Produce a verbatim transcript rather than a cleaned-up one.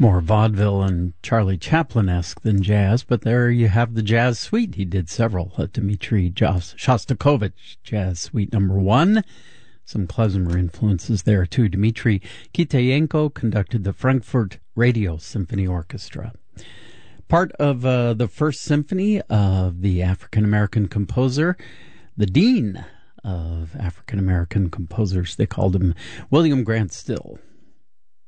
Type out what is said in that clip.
more vaudeville and Charlie Chaplin-esque than jazz, but there you have the Jazz Suite. He did several. Uh, Dmitri Shostakovich, Jazz Suite number one. Some klezmer influences there, too. Dmitri Kitayenko conducted the Frankfurt Radio Symphony Orchestra. Part of uh, the first symphony of the African-American composer, the dean of African-American composers, they called him William Grant Still.